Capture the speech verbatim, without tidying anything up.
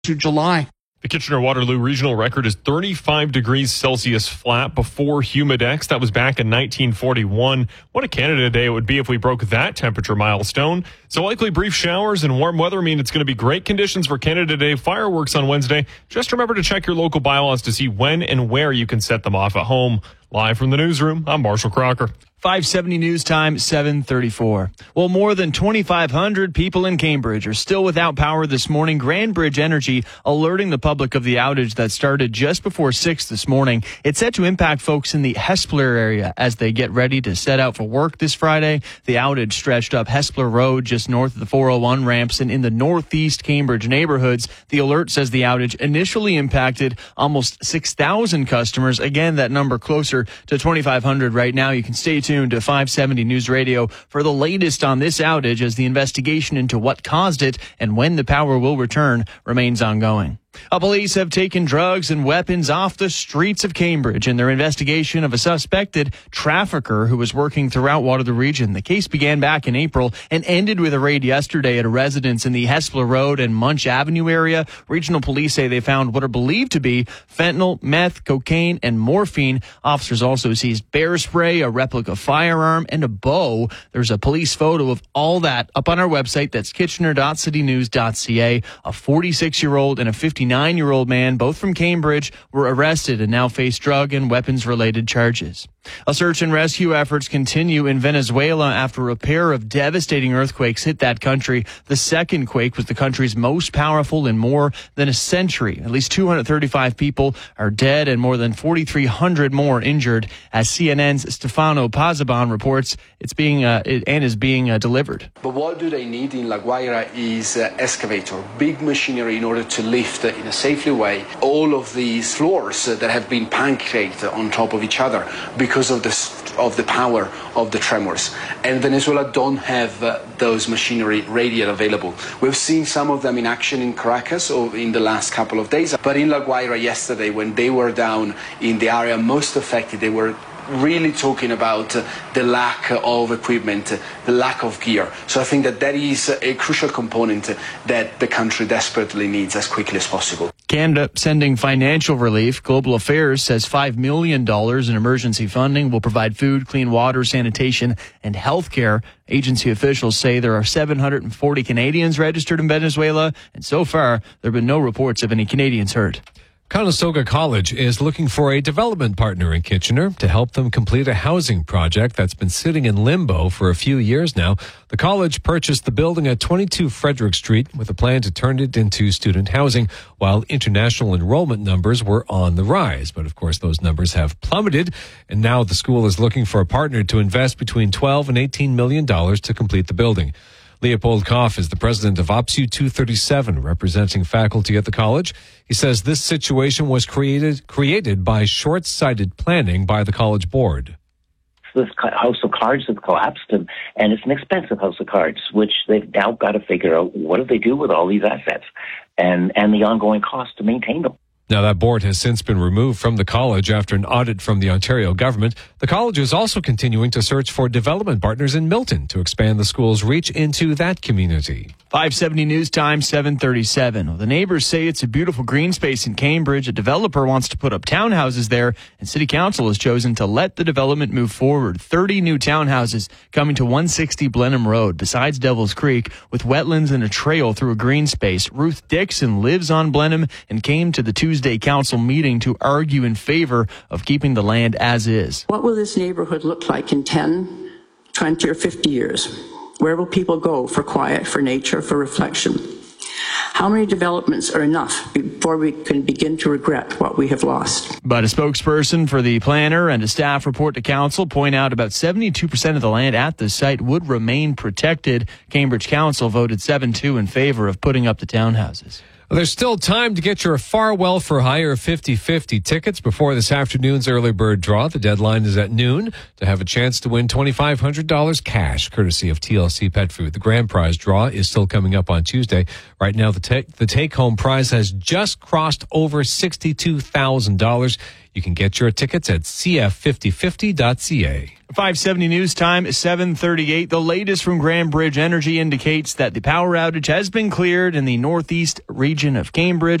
to July. The Kitchener-Waterloo regional record is thirty-five degrees Celsius flat before Humidex. That was back in nineteen forty-one. What a Canada Day it would be if we broke that temperature milestone. So likely brief showers and warm weather mean it's going to be great conditions for Canada Day fireworks on Wednesday. Just remember to check your local bylaws to see when and where you can set them off at home. Live from the newsroom, I'm Marshall Crocker. five seventy News Time, seven thirty-four. Well, more than twenty-five hundred people in Cambridge are still without power this morning. Grand Bridge Energy alerting the public of the outage that started just before six this morning. It's set to impact folks in the Hespeler area as they get ready to set out for work this Friday. The outage stretched up Hespeler Road just north of the four oh one ramps and in the northeast Cambridge neighborhoods. The alert says the outage initially impacted almost six thousand customers. Again, that number closer to twenty-five hundred right now. You can stay tuned to five seventy News Radio for the latest on this outage as the investigation into what caused it and when the power will return remains ongoing. Uh, police have taken drugs and weapons off the streets of Cambridge in their investigation of a suspected trafficker who was working throughout Waterloo region. The case began back in April and ended with a raid yesterday at a residence in the Hespeler Road and Munch Avenue area. Regional police say they found what are believed to be fentanyl, meth, cocaine, and morphine. Officers also seized bear spray, a replica firearm, and a bow. There's a police photo of all that up on our website. That's kitchener dot city news dot c a. A forty-six-year-old and a fifty-nine-year-old man, both from Cambridge, were arrested and now face drug and weapons-related charges. A search and rescue efforts continue in Venezuela after a pair of devastating earthquakes hit that country. The second quake was the country's most powerful in more than a century. At least two hundred thirty-five people are dead and more than forty-three hundred more injured. As C N N's Stefano Pazaban reports, it's being uh, it, and is being uh, delivered. But what do they need in La Guaira is uh, excavator, big machinery in order to lift uh, in a safely way all of these floors uh, that have been pancaked on top of each other because of the of the power of the tremors. And Venezuela don't have uh, those machinery ready and available. We've seen some of them in action in Caracas or in the last couple of days. But in La Guaira yesterday, when they were down in the area most affected, they were really talking about uh, the lack of equipment, uh, the lack of gear. So I think that that is a crucial component uh, that the country desperately needs as quickly as possible. Canada sending financial relief. Global Affairs says five million dollars in emergency funding will provide food, clean water, sanitation, and health care. Agency officials say there are seven hundred forty Canadians registered in Venezuela, and so far there have been no reports of any Canadians hurt. Conestoga College is looking for a development partner in Kitchener to help them complete a housing project that's been sitting in limbo for a few years now. The college purchased the building at twenty-two Frederick Street with a plan to turn it into student housing while international enrollment numbers were on the rise. But of course, those numbers have plummeted, and now the school is looking for a partner to invest between twelve and eighteen million dollars to complete the building. Leopold Koff is the president of O P S U two thirty-seven, representing faculty at the college. He says this situation was created created by short-sighted planning by the college board. This house of cards has collapsed, and, and it's an expensive house of cards, which they've now got to figure out what do they do with all these assets and, and the ongoing cost to maintain them. Now, that board has since been removed from the college after an audit from the Ontario government. The college is also continuing to search for development partners in Milton to expand the school's reach into that community. five seventy News Time, seven thirty-seven. Well, the neighbors say it's a beautiful green space in Cambridge. A developer wants to put up townhouses there, and City Council has chosen to let the development move forward. thirty new townhouses coming to one sixty Blenheim Road, besides Devil's Creek, with wetlands and a trail through a green space. Ruth Dixon lives on Blenheim and came to the Tuesday Council meeting to argue in favor of keeping the land as is. What will this neighborhood look like in ten, twenty, or fifty years? Where will people go for quiet, for nature, for reflection? How many developments are enough before we can begin to regret what we have lost? But a spokesperson for the planner and a staff report to council point out about seventy-two percent of the land at the site would remain protected. Cambridge Council voted seven two in favor of putting up the townhouses. Well, there's still time to get your Farwell for Hire fifty-fifty tickets before this afternoon's early bird draw. The deadline is at noon to have a chance to win twenty-five hundred dollars cash, courtesy of T L C Pet Food. The grand prize draw is still coming up on Tuesday. Right now, the, take, the take-home prize has just crossed over sixty-two thousand dollars. You can get your tickets at c f fifty fifty dot c a. five seventy News Time, seven thirty-eight. The latest from Grand Bridge Energy indicates that the power outage has been cleared in the northeast region of Cambridge.